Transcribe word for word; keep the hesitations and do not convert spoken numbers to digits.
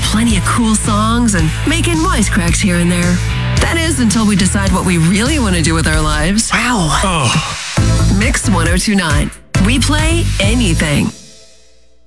plenty of cool songs and making wisecracks here and there. That is until we decide what we really want to do with our lives. Wow. Oh. Mix one oh two point nine. We play anything.